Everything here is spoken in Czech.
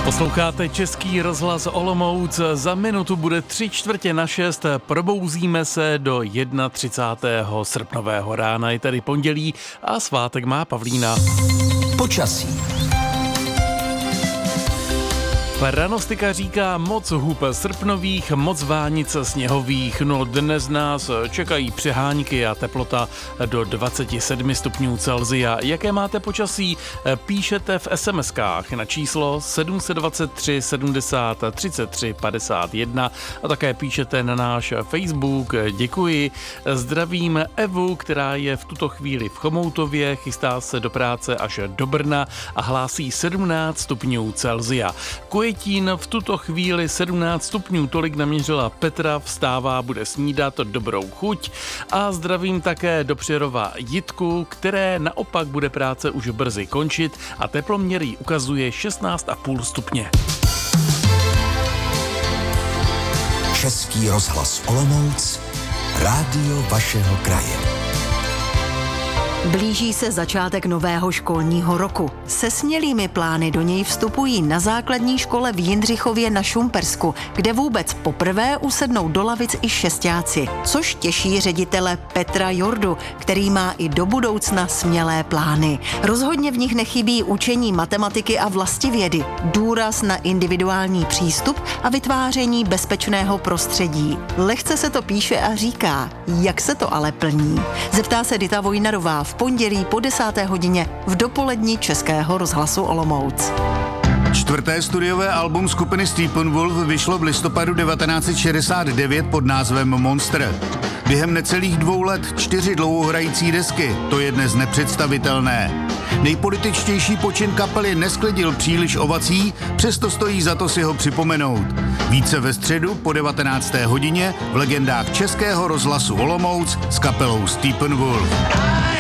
Posloucháte Český rozhlas Olomouc, za minutu bude 5:45, probouzíme se do 31. srpnového rána, je tady pondělí a svátek má Pavlína. Počasí. Pranostika říká moc hub srpnových, moc vánic sněhových, no dnes nás čekají přehánky a teplota do 27 stupňů Celsia. Jaké máte počasí? Píšete v SMS-kách na číslo 723 70 33 51 a také píšete na náš Facebook. Děkuji. Zdravím Evu, která je v tuto chvíli v Chomoutově, chystá se do práce až do Brna a hlásí 17 stupňů Celsia. Květín v tuto chvíli 17 stupňů, tolik naměřila Petra, vstává, bude snídat, dobrou chuť. A zdravím také do Přerova Jitku, které naopak bude práce už brzy končit a teploměr jí ukazuje 16,5 stupně. Český rozhlas Olomouc, rádio vašeho kraje. Blíží se začátek nového školního roku. Se smělými plány do něj vstupují na základní škole v Jindřichově na Šumpersku, kde vůbec poprvé usednou do lavic i šestáci, což těší ředitele Petra Jordu, který má i do budoucna smělé plány. Rozhodně v nich nechybí učení matematiky a vlastivědy, důraz na individuální přístup a vytváření bezpečného prostředí. Lehce se to píše a říká, jak se to ale plní. Zeptá se Dita Vojnarová v pondělí po 10. hodině v dopoledni Českého rozhlasu Olomouc. Čtvrté studiové album skupiny Steppenwolf vyšlo v listopadu 1969 pod názvem Monster. Během necelých 2 let 4 dlouhohrající desky, to je dnes nepředstavitelné. Nejpolitičtější počin kapely nesklidil příliš ovací, přesto stojí za to si ho připomenout. Více ve středu po 19. hodině v legendách Českého rozhlasu Olomouc s kapelou Steppenwolf.